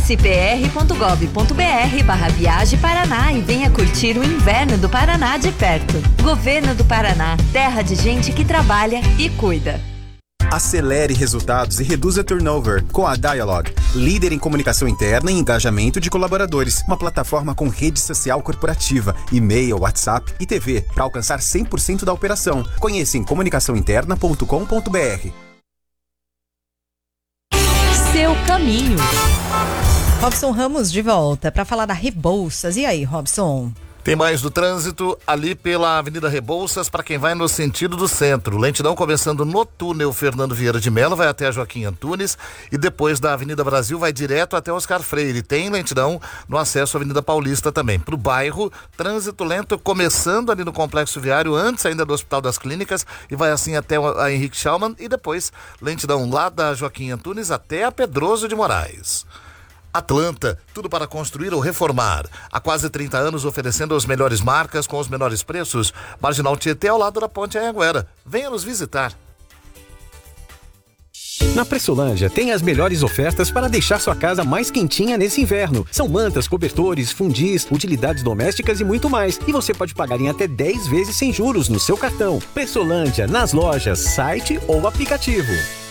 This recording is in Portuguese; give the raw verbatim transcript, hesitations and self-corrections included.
Acesse pr.gov.br barra Viagem Paraná e venha curtir o inverno do Paraná de perto. Governo do Paraná, terra de gente que trabalha e cuida. Acelere resultados e reduza turnover com a Dialog, líder em comunicação interna e engajamento de colaboradores. Uma plataforma com rede social corporativa, e-mail, WhatsApp e T V para alcançar cem por cento da operação. Conheça em comunicação interna ponto com ponto br. Seu caminho. Robson Ramos de volta para falar da Rebouças. E aí, Robson? Tem mais do trânsito ali pela Avenida Rebouças para quem vai no sentido do centro. Lentidão começando no túnel Fernando Vieira de Mello, vai até a Joaquim Antunes e depois da Avenida Brasil vai direto até Oscar Freire. Tem lentidão no acesso à Avenida Paulista também. Para o bairro, trânsito lento começando ali no Complexo Viário, antes ainda do Hospital das Clínicas e vai assim até a Henrique Schaumann e depois lentidão lá da Joaquim Antunes até a Pedroso de Moraes. Atlanta, tudo para construir ou reformar. Há quase trinta anos oferecendo as melhores marcas com os menores preços. Marginal Tietê ao lado da Ponte Anhanguera. Venha nos visitar. Na Pressolândia tem as melhores ofertas para deixar sua casa mais quentinha nesse inverno. São mantas, cobertores, fundis, utilidades domésticas e muito mais. E você pode pagar em até dez vezes sem juros no seu cartão. Pressolândia, nas lojas, site ou aplicativo.